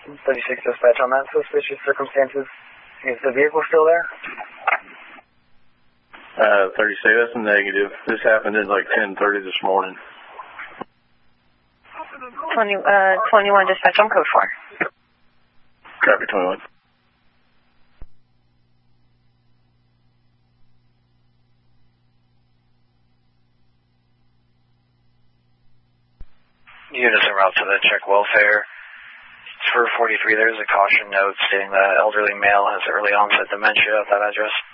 36 dispatch on that suspicious circumstances. Is the vehicle still there? 36, that's a negative. This happened at like 10:30 this morning. 21 dispatch on code 4. Copy 21. Units en route to the check welfare. For 43, there's a caution note stating that elderly male has early onset dementia at that address.